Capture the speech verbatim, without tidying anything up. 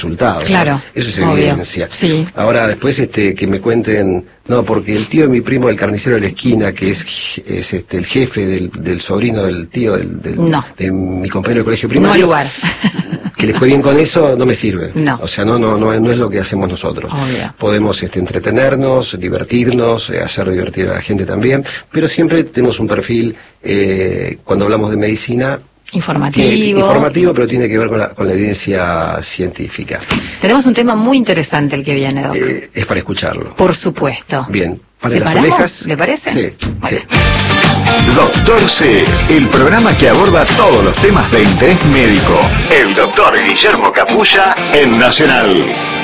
resultados. Claro, ¿no? Eso es obvio. evidencia. Sí. Ahora después este que me cuenten, no, porque el tío de mi primo, el carnicero de la esquina, que es, es este el jefe del, del sobrino del tío del, del no. de mi compañero de colegio primario. No hay lugar. Que le fue bien con eso, no me sirve. No. O sea, no, no, no, no es lo que hacemos nosotros. Obvio. Podemos este, entretenernos, divertirnos, eh, hacer divertir a la gente también, pero siempre tenemos un perfil, eh, cuando hablamos de medicina, Informativo. tiene- informativo, pero tiene que ver con la, con la evidencia científica. Tenemos un tema muy interesante el que viene, Doc. Eh, es para escucharlo. Por supuesto. Bien. Para las ¿Separamos? orejas. ¿Le parece? Sí, Bueno. sí. Doctor C, el programa que aborda todos los temas de interés médico. El doctor Guillermo Capulla en Nacional.